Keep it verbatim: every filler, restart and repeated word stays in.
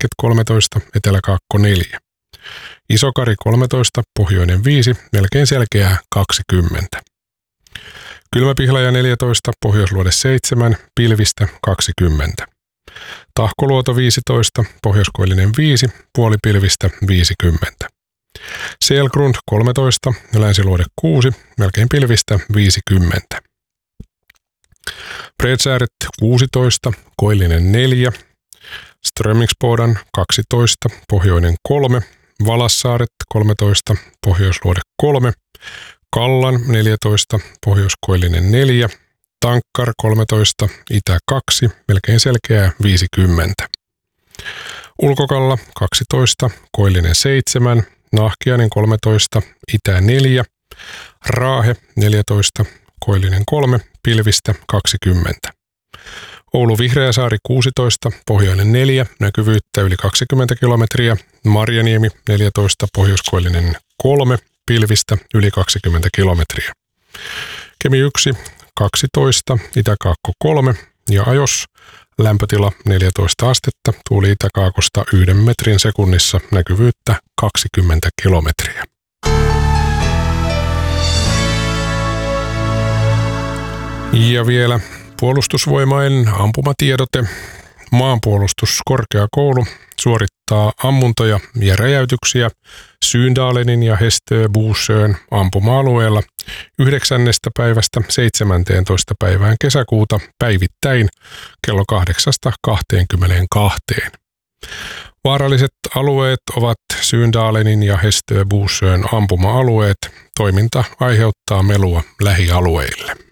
Keski-Basket kolmetoista, Etelä-Kaakko neljä. Isokari kolmetoista, Pohjoinen viisi, melkein selkeää kaksikymmentä. Kylmäpihlaja neljätoista, Pohjoisluode seitsemän, pilvistä kaksikymmentä. Tahkoluoto viisitoista, Pohjoiskoillinen viisi, puolipilvistä viisikymmentä. Selgrund kolmetoista, Länsiluode kuusi, melkein pilvistä viisikymmentä. Bredsääret kuusitoista, Koillinen neljä, Strömingsbodan kaksitoista, Pohjoinen kolme, Valassaaret kolmetoista, Pohjoisluode kolme, Kallan neljätoista, Pohjoiskoillinen neljä, Tankkar kolmetoista, Itä kaksi, melkein selkeää viisikymmentä. Ulkokalla kaksitoista, Koillinen seitsemän, Nahkiainen kolmetoista, Itä neljä, Raahe neljätoista, Koillinen kolme, pilvistä kaksikymmentä. Oulu Vihreäsaari kuusitoista, Pohjoinen neljä, näkyvyyttä yli kaksikymmentä kilometriä, Marjaniemi neljätoista, Pohjoiskoillinen kolme, pilvistä yli kaksikymmentä kilometriä. Kemi yksi, kaksitoista, Itä-Kaakko kolme ja Ajos, lämpötila neljätoista astetta, tuuli itäkaakosta yhden metrin sekunnissa, näkyvyyttä kaksikymmentä kilometriä. Ja vielä puolustusvoimain ampumatiedote. Maanpuolustuskorkeakoulu suorittaa ammuntoja ja räjäytyksiä Syyndalenin ja Hästöbussön ampuma-alueella yhdeksännestä päivästä seitsemänteentoista päivään kesäkuuta päivittäin kello kahdeksasta kahteenkymmeneenkahteen. Vaaralliset alueet ovat Syyndalenin ja Hästöbussön ampuma-alueet. Toiminta aiheuttaa melua lähialueille.